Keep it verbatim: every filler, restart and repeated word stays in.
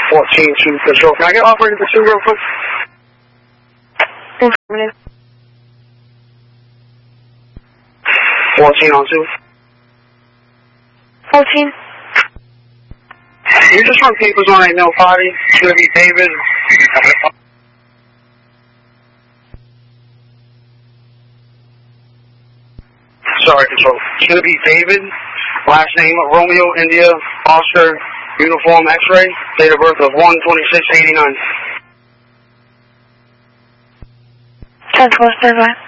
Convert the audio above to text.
fourteen to control. Can I get operator pursuit real quick? Informative. fourteen on two. fourteen. You just run papers on that male body. It's going to be David. Sorry, control. It's going to be David. Last name, Romeo, India, Oscar, uniform, X-ray. Date of birth of one twenty-six eighty-nine. ten four, stand by.